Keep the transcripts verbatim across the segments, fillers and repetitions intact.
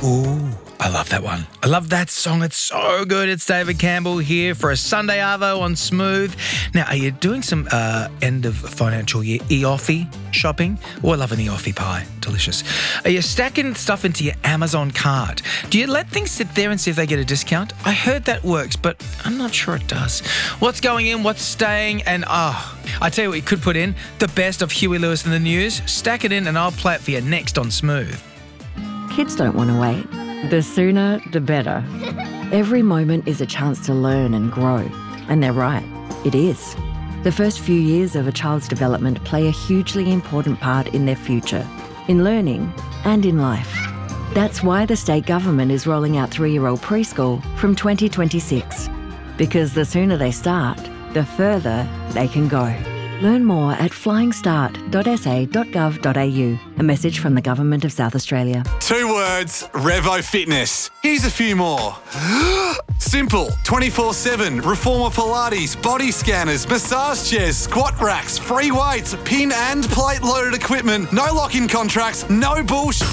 Ooh, I love that one. I love that song. It's so good. It's David Campbell here for a Sunday Arvo on Smooth. Now, are you doing some uh, end of financial year E O F I shopping? Oh, I love an E O F I pie. Delicious. Are you stacking stuff into your Amazon cart? Do you let things sit there and see if they get a discount? I heard that works, but I'm not sure it does. What's going in? What's staying? And ah, oh, I tell you what you could put in. The best of Huey Lewis and the News. Stack it in and I'll play it for you next on Smooth. Kids don't want to wait. The sooner, the better. Every moment is a chance to learn and grow. And they're right, it is. The first few years of a child's development play a hugely important part in their future, in learning and in life. That's why the state government is rolling out three-year-old preschool from twenty twenty-six. Because the sooner they start, the further they can go. Learn more at flying start dot s a dot gov dot a u. A message from the Government of South Australia. Two words, Revo Fitness. Here's a few more. Simple, twenty-four seven, Reformer Pilates, body scanners, massage chairs, squat racks, free weights, pin and plate loaded equipment, no lock-in contracts, no bullshit.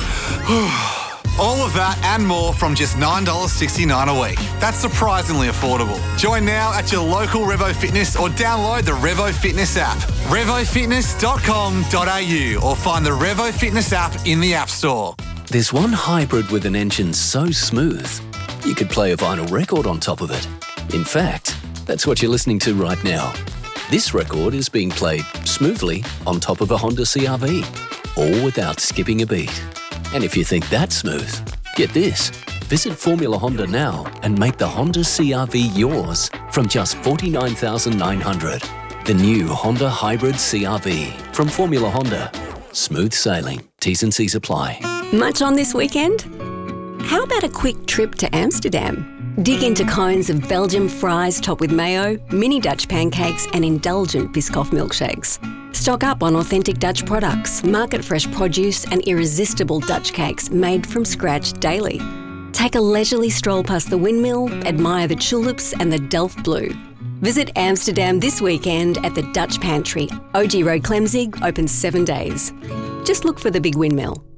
All of that and more from just nine dollars sixty-nine a week. That's surprisingly affordable. Join now at your local Revo Fitness or download the Revo Fitness app. revo fitness dot com dot a u or find the Revo Fitness app in the App Store. There's one hybrid with an engine so smooth, you could play a vinyl record on top of it. In fact, that's what you're listening to right now. This record is being played smoothly on top of a Honda C R V, all without skipping a beat. And if you think that's smooth, get this. Visit Formula Honda now and make the Honda C R V yours from just forty-nine thousand nine hundred dollars. The new Honda Hybrid C R V from Formula Honda. Smooth sailing. T's and C's apply. Much on this weekend? How about a quick trip to Amsterdam? Dig into cones of Belgian fries topped with mayo, mini Dutch pancakes and indulgent Biscoff milkshakes. Stock up on authentic Dutch products, market-fresh produce and irresistible Dutch cakes made from scratch daily. Take a leisurely stroll past the windmill, admire the tulips and the Delft Blue. Visit Amsterdam this weekend at the Dutch Pantry. O G Road Clemzig, open seven days. Just look for the big windmill.